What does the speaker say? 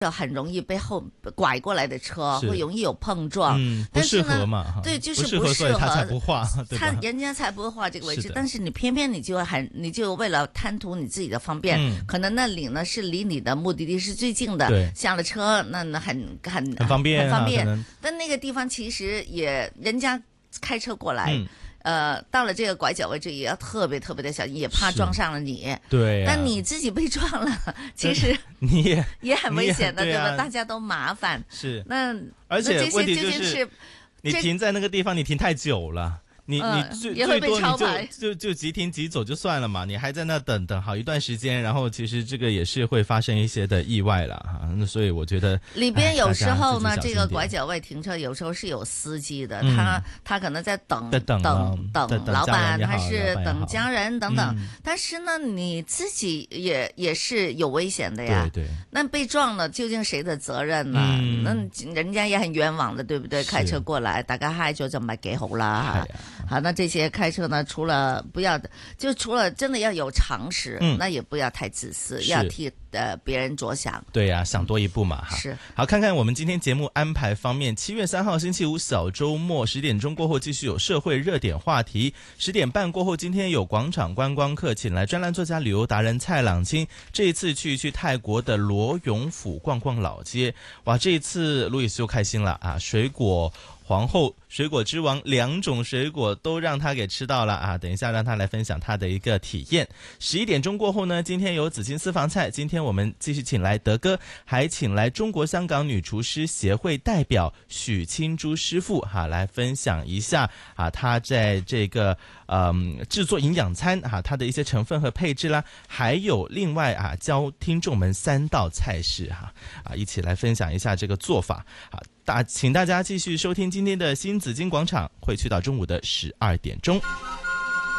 很容易被后拐过来的车，会容易有碰撞。 不适合嘛？ 对，就是不适合，他才不画， 人家才不会画这个位置。但是你偏偏你就为了贪图你自己的方便，可能那里呢是离你的目的地是最近的，下了车那很方便， 很方便。但那个地方其实也人家开车过来。到了这个拐角位置也要特别特别的小心，也怕撞上了你。 对、 但你自己被撞了，其实你也很危险的，对吧？大家都麻烦。 是。 而且问题就是你停在那个地方，你停太久了。你最多你就即停即走就算了嘛，你还在那等好一段时间，然后其实这个也是会发生一些的意外了哈。那所以我觉得里边有时候呢，这个拐角位停车有时候是有司机的，他可能在等老板，还是等家人等等。但是呢，你自己也是有危险的呀。 对。 那被撞了，究竟谁的责任呢？那人家也很冤枉的，对不对？開車過嚟，大家嗨咗就唔係幾好啦。好，那这些开车呢，除了真的要有常识，那也不要太自私，要替别人着想。 对呀，想多一步嘛哈。 是。 好，看看我们今天节目安排方面，7月3号星期五小周末10点钟过后继续有社会热点话题，10点半过后今天有广场观光客，请来专栏作家旅游达人蔡朗清，这一次去泰国的罗永府逛逛老街。哇，这一次路易斯就开心了啊，水果皇后、水果之王2种水果都让他给吃到了啊！等一下让他来分享他的一个体验。11点钟过后呢，今天有紫金私房菜，今天我们继续请来德哥，还请来中国香港女厨师协会代表许清珠师傅来分享一下他在这个制作营养餐它的一些成分和配置啦，还有另外教听众们3道菜式一起来分享一下这个做法请大家继续收听今天的新紫金广场，会去到中午的12点钟。